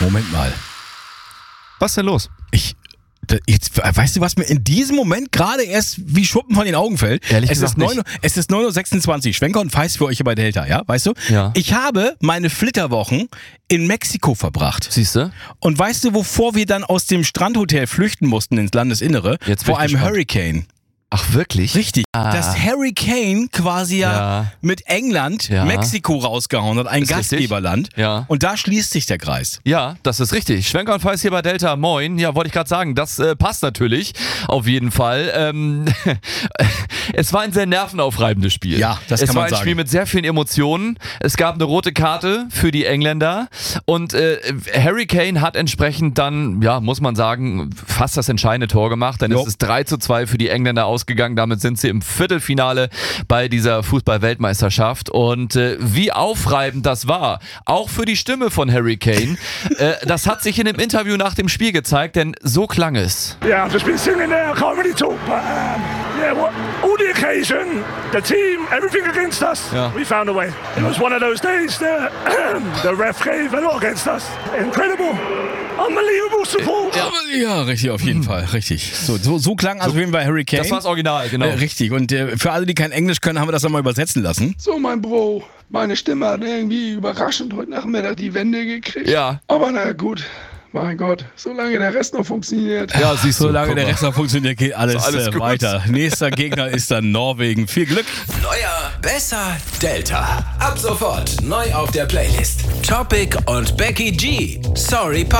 Moment mal. Was ist denn los? Jetzt, weißt du, was mir in diesem Moment gerade erst wie Schuppen von den Augen fällt? Ehrlich Es gesagt nicht. Es ist 9:26 Uhr. Schwenker und Feist für euch hier bei Delta, ja? Weißt du? Ja. Ich habe meine Flitterwochen in Mexiko verbracht. Siehst du? Und weißt du, wovor wir dann aus dem Strandhotel flüchten mussten ins Landesinnere? Jetzt bin Vor ich einem gespannt. Hurricane. Ach, wirklich? Richtig. Das Hurricane quasi Ja. mit England Ja. Mexiko rausgehauen hat, ein Ist richtig. Gastgeberland. Ja. Und da schließt sich der Kreis. Ja, das ist richtig. Schwenker und Feist hier bei Delta. Moin. Ja, wollte ich gerade sagen. Das passt natürlich. Auf jeden Fall. Es war ein sehr nervenaufreibendes Spiel. Ja, das kann man Es war ein sagen. Spiel mit sehr vielen Emotionen. Es gab eine rote Karte für die Engländer. Und Harry Kane hat entsprechend dann, ja, muss man sagen, fast das entscheidende Tor gemacht. Dann Jo. ist es 3:2 für die Engländer ausgegangen. Damit sind sie im Viertelfinale bei dieser Fußball-Weltmeisterschaft. Und wie aufreibend das war, auch für die Stimme von Harry Kane, das hat sich in dem Interview nach dem Spiel gezeigt, denn so klang es. Yeah, I've just been singing there. I can't really talk, but yeah, all the occasion, the team, everything against us. Yeah. We found a way. It was one of those days. The ref gave a lot against us. Incredible, unbelievable support. Ja, richtig, auf jeden Fall. Richtig. So klang also auf jeden Fall Harry Kane. Das war das Original, genau. Richtig. Und für alle, die kein Englisch können, haben wir das nochmal übersetzen lassen. So, mein Bro, meine Stimme hat irgendwie überraschend heute Nachmittag die Wende gekriegt. Ja. Aber na gut, mein Gott, solange der Rest noch funktioniert. Ja, siehst du. Solange guck der mal. Rest noch funktioniert, geht alles, Ist alles gut. weiter. Nächster Gegner ist dann Norwegen. Viel Glück. Neuer, besser, Delta. Ab sofort neu auf der Playlist. Topic und Becky G. Sorry,